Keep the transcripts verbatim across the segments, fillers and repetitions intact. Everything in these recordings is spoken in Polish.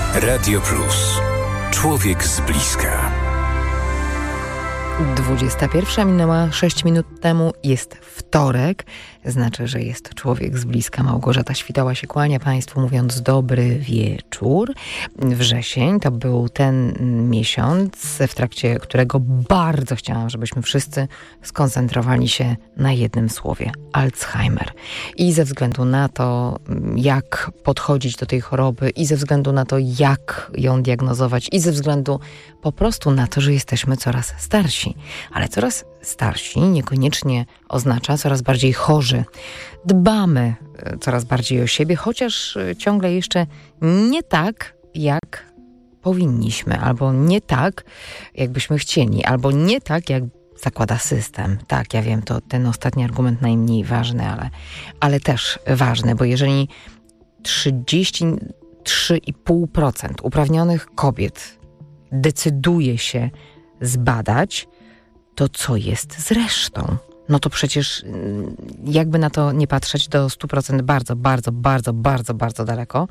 Radio Plus. Człowiek z bliska. dwudziesta pierwsza minęła sześć minut temu. Jest wtorek. Znaczy, że jest człowiek z bliska. Małgorzata Świtała się kłania Państwu, mówiąc dobry wieczór. Wrzesień to był ten miesiąc, w trakcie którego bardzo chciałam, żebyśmy wszyscy skoncentrowali się na jednym słowie. Alzheimer. I ze względu na to, jak podchodzić do tej choroby, i ze względu na to, jak ją diagnozować, i ze względu po prostu na to, że jesteśmy coraz starsi. Ale coraz starsi niekoniecznie oznacza coraz bardziej chorzy. Dbamy coraz bardziej o siebie, chociaż ciągle jeszcze nie tak, jak powinniśmy, albo nie tak, jakbyśmy chcieli, albo nie tak, jak zakłada system. Tak, ja wiem, to ten ostatni argument najmniej ważny, ale, ale też ważny, bo jeżeli trzydzieści trzy i pół procent uprawnionych kobiet decyduje się zbadać, to co jest z resztą? No to przecież jakby na to nie patrzeć, do stu procent bardzo, bardzo, bardzo, bardzo, bardzo daleko.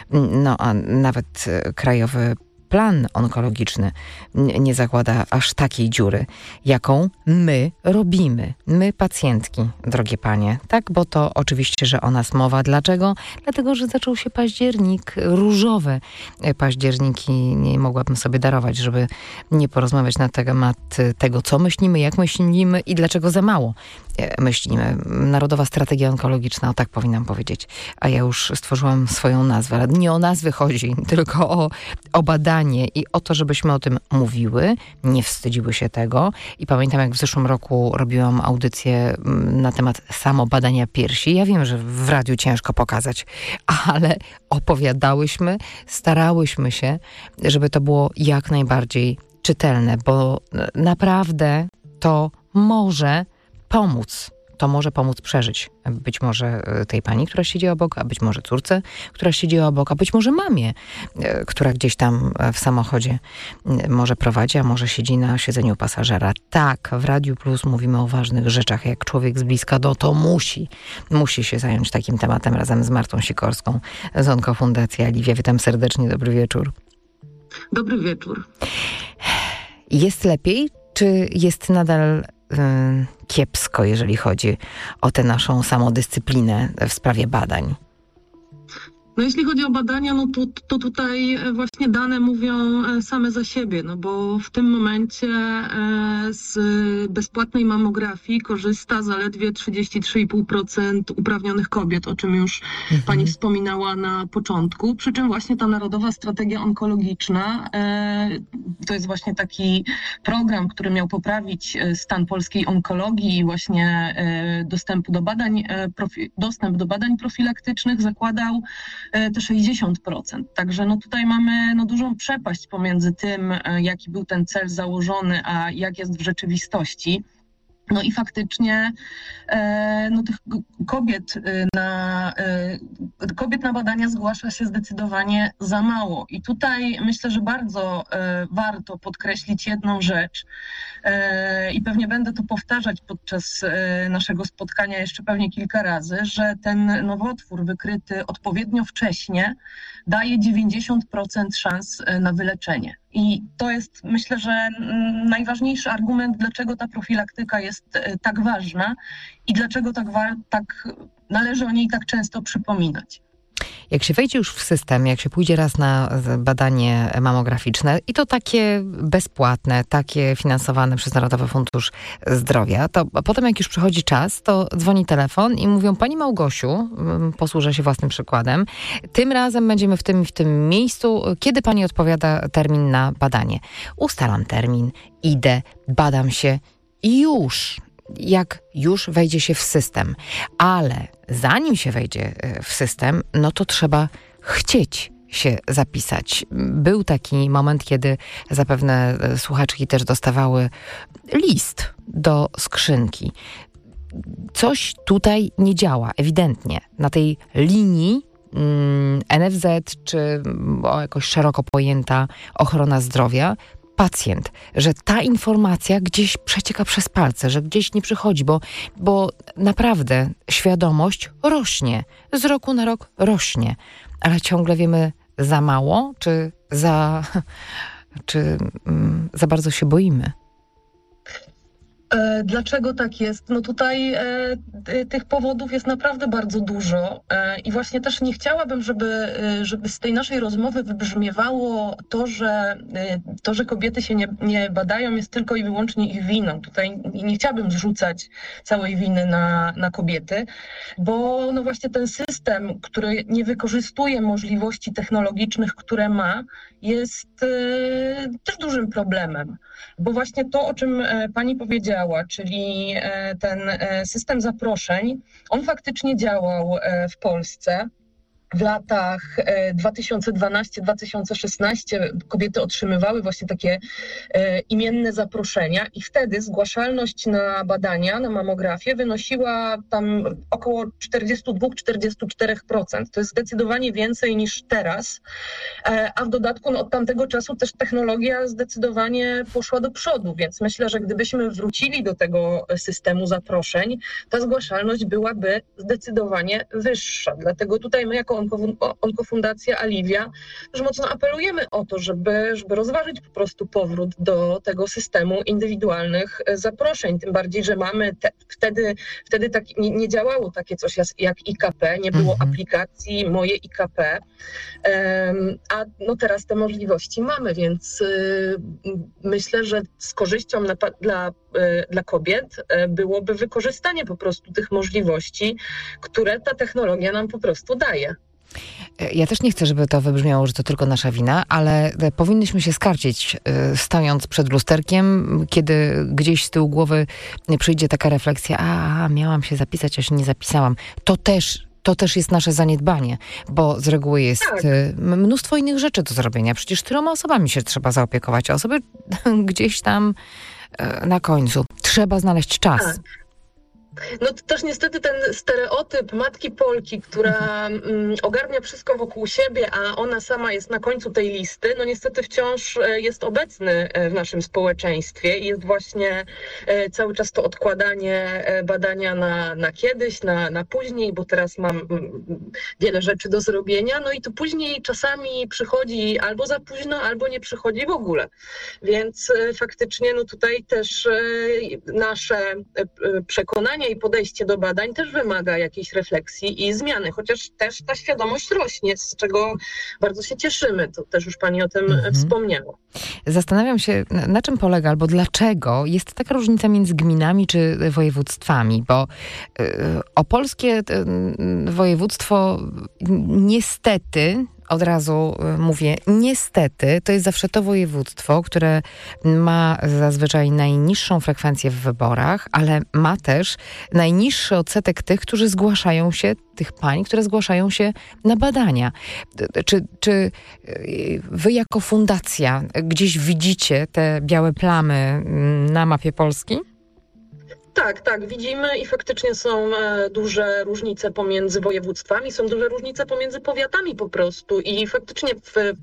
No a nawet Krajowy Plan Onkologiczny nie zakłada aż takiej dziury, jaką my robimy. My, pacjentki, drogie panie. Tak, bo to oczywiście, że o nas mowa. Dlaczego? Dlatego, że zaczął się październik, różowe październiki. Nie mogłabym sobie darować, żeby nie porozmawiać na temat tego, co myślimy, jak myślimy i dlaczego za mało myślimy. Narodowa Strategia Onkologiczna, o tak powinnam powiedzieć. A ja już stworzyłam swoją nazwę. Ale nie o nazwy chodzi, tylko o, o badanie i o to, żebyśmy o tym mówiły, nie wstydziły się tego. I pamiętam, jak w zeszłym roku robiłam audycję na temat samobadania piersi. Ja wiem, że w radiu ciężko pokazać, ale opowiadałyśmy, starałyśmy się, żeby to było jak najbardziej czytelne, bo naprawdę to może pomóc. To może pomóc przeżyć. Być może tej pani, która siedzi obok, a być może córce, która siedzi obok, a być może mamie, która gdzieś tam w samochodzie może prowadzi, a może siedzi na siedzeniu pasażera. Tak, w Radiu Plus mówimy o ważnych rzeczach. Jak człowiek z bliska, no to musi, musi się zająć takim tematem razem z Martą Sikorską z Onkofundacji Aliwia. Witam serdecznie, dobry wieczór. Dobry wieczór. Jest lepiej, czy jest nadal kiepsko, jeżeli chodzi o tę naszą samodyscyplinę w sprawie badań? No jeśli chodzi o badania, no to, to tutaj właśnie dane mówią same za siebie, no bo w tym momencie z bezpłatnej mamografii korzysta zaledwie trzydzieści trzy i pół procent uprawnionych kobiet, o czym już mhm. pani wspominała na początku. Przy czym właśnie ta Narodowa Strategia Onkologiczna to jest właśnie taki program, który miał poprawić stan polskiej onkologii i właśnie dostępu do badań, dostęp do badań profilaktycznych zakładał te sześćdziesiąt procent. Także no tutaj mamy no dużą przepaść pomiędzy tym, jaki był ten cel założony, a jak jest w rzeczywistości. No i faktycznie no, tych kobiet na, kobiet na badania zgłasza się zdecydowanie za mało. I tutaj myślę, że bardzo warto podkreślić jedną rzecz i pewnie będę to powtarzać podczas naszego spotkania jeszcze pewnie kilka razy, że ten nowotwór wykryty odpowiednio wcześnie daje dziewięćdziesiąt procent szans na wyleczenie. I to jest, myślę, że najważniejszy argument, dlaczego ta profilaktyka jest tak ważna i dlaczego tak, wa- tak należy o niej tak często przypominać. Jak się wejdzie już w system, jak się pójdzie raz na badanie mamograficzne i to takie bezpłatne, takie finansowane przez Narodowy Fundusz Zdrowia, to potem jak już przychodzi czas, to dzwoni telefon i mówią: pani Małgosiu, posłużę się własnym przykładem, tym razem będziemy w tym i w tym miejscu, kiedy pani odpowiada termin na badanie? Ustalam termin, idę, badam się i już. Jak już wejdzie się w system. Ale zanim się wejdzie w system, no to trzeba chcieć się zapisać. Był taki moment, kiedy zapewne słuchaczki też dostawały list do skrzynki. Coś tutaj nie działa, ewidentnie. Na tej linii mm, N F Z, czy o, jakoś szeroko pojęta ochrona zdrowia, pacjent, że ta informacja gdzieś przecieka przez palce, że gdzieś nie przychodzi, bo, bo naprawdę świadomość rośnie. Z roku na rok rośnie. Ale ciągle wiemy za mało, czy za, czy, um, za bardzo się boimy? Dlaczego tak jest? No tutaj e, tych powodów jest naprawdę bardzo dużo e, i właśnie też nie chciałabym, żeby, żeby z tej naszej rozmowy wybrzmiewało to, że e, to, że kobiety się nie, nie badają, jest tylko i wyłącznie ich winą. Tutaj nie chciałabym zrzucać całej winy na, na kobiety, bo no właśnie ten system, który nie wykorzystuje możliwości technologicznych, które ma, jest e, też dużym problemem, bo właśnie to, o czym pani powiedziała, czyli ten system zaproszeń, on faktycznie działał w Polsce. W latach dwa tysiące dwunastym do dwa tysiące szesnastego kobiety otrzymywały właśnie takie imienne zaproszenia i wtedy zgłaszalność na badania, na mamografię wynosiła tam około czterdzieści dwa do czterdziestu czterech procent. To jest zdecydowanie więcej niż teraz, a w dodatku no, od tamtego czasu też technologia zdecydowanie poszła do przodu, więc myślę, że gdybyśmy wrócili do tego systemu zaproszeń, ta zgłaszalność byłaby zdecydowanie wyższa. Dlatego tutaj my jako Onkofundacja Alivia też mocno apelujemy o to, żeby, żeby rozważyć po prostu powrót do tego systemu indywidualnych zaproszeń. Tym bardziej, że mamy te, wtedy, wtedy tak, nie, nie działało takie coś jak I K P, nie było mhm. aplikacji Moje I K P, um, a no teraz te możliwości mamy, więc y, myślę, że z korzyścią na, dla, y, dla kobiet y, byłoby wykorzystanie po prostu tych możliwości, które ta technologia nam po prostu daje. Ja też nie chcę, żeby to wybrzmiało, że to tylko nasza wina, ale powinnyśmy się skarcić, stojąc przed lusterkiem, kiedy gdzieś z tyłu głowy przyjdzie taka refleksja, a miałam się zapisać, a się nie zapisałam. To też, to też jest nasze zaniedbanie, bo z reguły jest tak. mnóstwo innych rzeczy do zrobienia. Przecież tyloma osobami się trzeba zaopiekować, a osoby gdzieś tam na końcu. Trzeba znaleźć czas. Tak. No to też niestety ten stereotyp matki Polki, która mm, ogarnia wszystko wokół siebie, a ona sama jest na końcu tej listy, no niestety wciąż jest obecny w naszym społeczeństwie i jest właśnie cały czas to odkładanie badania na, na kiedyś, na, na później, bo teraz mam wiele rzeczy do zrobienia, no i to później czasami przychodzi albo za późno, albo nie przychodzi w ogóle. Więc faktycznie no tutaj też nasze przekonanie i podejście do badań też wymaga jakiejś refleksji i zmiany, chociaż też ta świadomość rośnie, z czego bardzo się cieszymy. To też już pani o tym mhm. wspomniała. Zastanawiam się, na czym polega albo dlaczego jest taka różnica między gminami czy województwami, bo y, opolskie y, województwo niestety, od razu mówię, niestety, to jest zawsze to województwo, które ma zazwyczaj najniższą frekwencję w wyborach, ale ma też najniższy odsetek tych, którzy zgłaszają się, tych pań, które zgłaszają się na badania. Czy, czy wy jako fundacja gdzieś widzicie te białe plamy na mapie Polski? Tak, tak, widzimy i faktycznie są duże różnice pomiędzy województwami, są duże różnice pomiędzy powiatami po prostu i faktycznie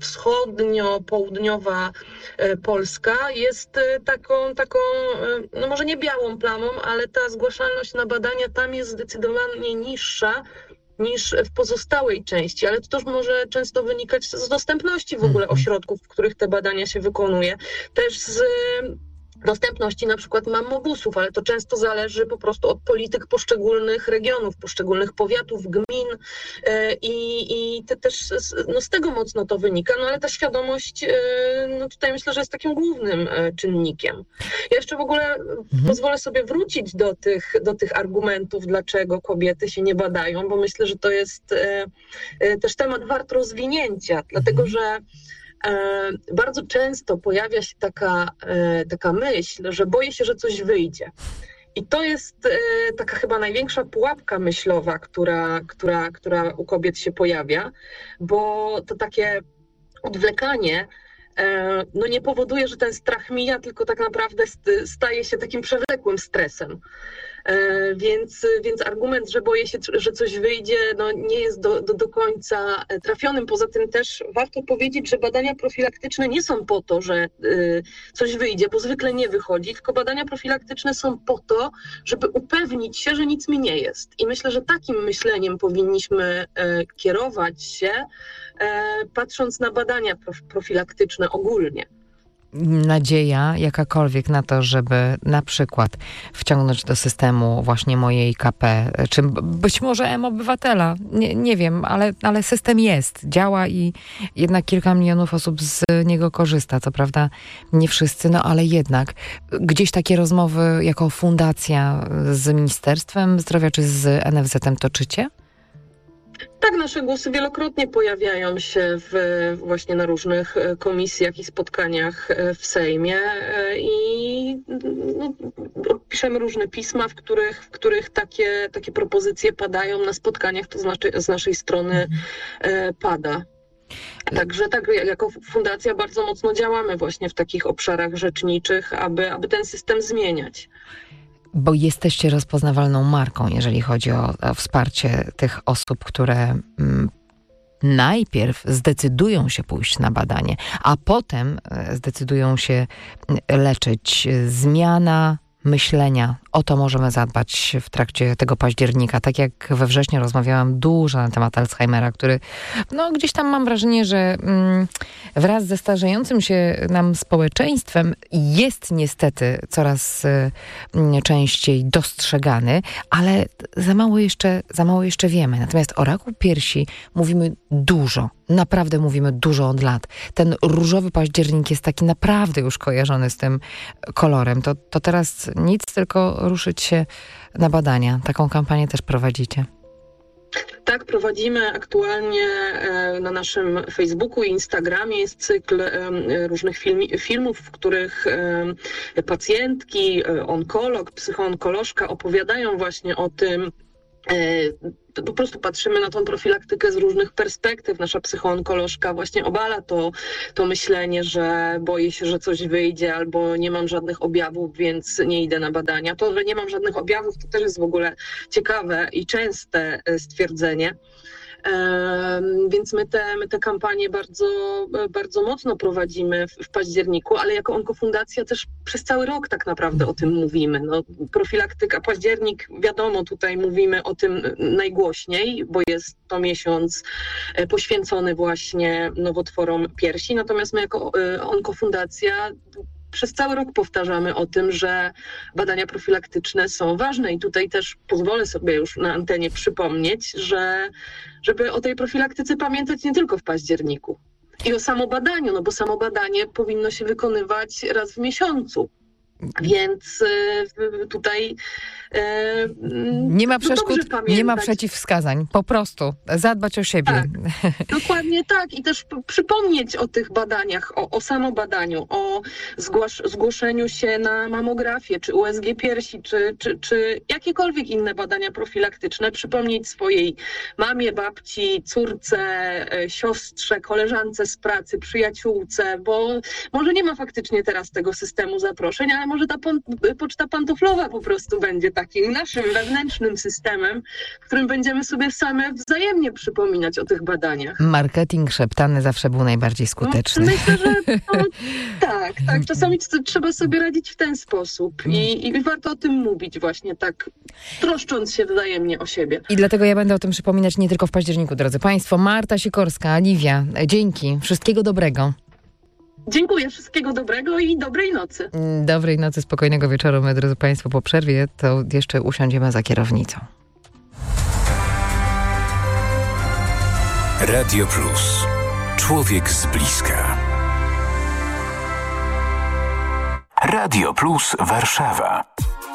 wschodnio-południowa Polska jest taką, taką, no może nie białą plamą, ale ta zgłaszalność na badania tam jest zdecydowanie niższa niż w pozostałej części, ale to też może często wynikać z dostępności w ogóle ośrodków, w których te badania się wykonuje, też z dostępności na przykład mammobusów, ale to często zależy po prostu od polityk poszczególnych regionów, poszczególnych powiatów, gmin i, i te też no z tego mocno to wynika, no ale ta świadomość no tutaj myślę, że jest takim głównym czynnikiem. Ja jeszcze w ogóle mhm. pozwolę sobie wrócić do tych, do tych argumentów, dlaczego kobiety się nie badają, bo myślę, że to jest też temat wart rozwinięcia, dlatego że bardzo często pojawia się taka, taka myśl, że boję się, że coś wyjdzie. I to jest taka chyba największa pułapka myślowa, która, która, która u kobiet się pojawia, bo to takie odwlekanie no nie powoduje, że ten strach mija, tylko tak naprawdę staje się takim przewlekłym stresem. Więc, więc argument, że boję się, że coś wyjdzie, no nie jest do, do, do końca trafionym. Poza tym też warto powiedzieć, że badania profilaktyczne nie są po to, że coś wyjdzie, bo zwykle nie wychodzi, tylko badania profilaktyczne są po to, żeby upewnić się, że nic mi nie jest. I myślę, że takim myśleniem powinniśmy kierować się, patrząc na badania profilaktyczne ogólnie. Nadzieja jakakolwiek na to, żeby na przykład wciągnąć do systemu właśnie mojej K P, czy być może M-Obywatela, nie, nie wiem, ale, ale system jest, działa i jednak kilka milionów osób z niego korzysta. Co prawda nie wszyscy, no ale jednak gdzieś takie rozmowy jako fundacja z Ministerstwem Zdrowia czy z N F Z-em toczycie? Tak, nasze głosy wielokrotnie pojawiają się w, właśnie na różnych komisjach i spotkaniach w Sejmie i no, piszemy różne pisma, w których, w których takie, takie propozycje padają na spotkaniach, to znaczy z naszej strony mhm. pada. Także tak, jako fundacja bardzo mocno działamy właśnie w takich obszarach rzeczniczych, aby, aby ten system zmieniać. Bo jesteście rozpoznawalną marką, jeżeli chodzi o, o wsparcie tych osób, które mm, najpierw zdecydują się pójść na badanie, a potem zdecydują się leczyć. Zmiana myślenia. O to możemy zadbać w trakcie tego października. Tak jak we wrześniu rozmawiałam dużo na temat Alzheimera, który no gdzieś tam mam wrażenie, że mm, wraz ze starzejącym się nam społeczeństwem jest niestety coraz y, częściej dostrzegany, ale za mało jeszcze, za mało jeszcze wiemy. Natomiast o raku piersi mówimy dużo. Naprawdę mówimy dużo od lat. Ten różowy październik jest taki naprawdę już kojarzony z tym kolorem. To, to teraz nic, tylko ruszyć się na badania. Taką kampanię też prowadzicie. Tak, prowadzimy aktualnie na naszym Facebooku i Instagramie. Jest cykl różnych filmi, filmów, w których pacjentki, onkolog, psychoonkolożka opowiadają właśnie o tym. Po prostu patrzymy na tą profilaktykę z różnych perspektyw. Nasza psychoonkolożka właśnie obala to, to myślenie, że boję się, że coś wyjdzie albo nie mam żadnych objawów, więc nie idę na badania. To, że nie mam żadnych objawów, to też jest w ogóle ciekawe i częste stwierdzenie. Więc my te, my te kampanie bardzo, bardzo mocno prowadzimy w, w październiku, ale jako onkofundacja też przez cały rok tak naprawdę o tym mówimy. No, profilaktyka, październik, wiadomo, tutaj mówimy o tym najgłośniej, bo jest to miesiąc poświęcony właśnie nowotworom piersi, natomiast my jako onkofundacja przez cały rok powtarzamy o tym, że badania profilaktyczne są ważne i tutaj też pozwolę sobie już na antenie przypomnieć, że żeby o tej profilaktyce pamiętać nie tylko w październiku i o samobadaniu, no bo samobadanie powinno się wykonywać raz w miesiącu. Więc tutaj e, nie ma przeszkód, nie ma przeciwwskazań, po prostu zadbać o siebie. Tak, dokładnie tak i też p- przypomnieć o tych badaniach, o, o samobadaniu, o zgłasz, zgłoszeniu się na mamografię, czy U S G piersi, czy, czy, czy jakiekolwiek inne badania profilaktyczne, przypomnieć swojej mamie, babci, córce, e, siostrze, koleżance z pracy, przyjaciółce, bo może nie ma faktycznie teraz tego systemu zaproszeń, ale może ta pon- poczta pantoflowa po prostu będzie takim naszym wewnętrznym systemem, w którym będziemy sobie same wzajemnie przypominać o tych badaniach. Marketing szeptany zawsze był najbardziej skuteczny. No, myślę, że to, tak, tak. Czasami trzeba sobie radzić w ten sposób i, i warto o tym mówić właśnie tak, troszcząc się wzajemnie o siebie. I dlatego ja będę o tym przypominać nie tylko w październiku, drodzy Państwo. Marta Sikorska, Liwia, dzięki. Wszystkiego dobrego. Dziękuję, wszystkiego dobrego i dobrej nocy. Dobrej nocy, spokojnego wieczoru. My, drodzy Państwo, po przerwie to jeszcze usiądziemy za kierownicą. Radio Plus. Człowiek z bliska. Radio Plus Warszawa.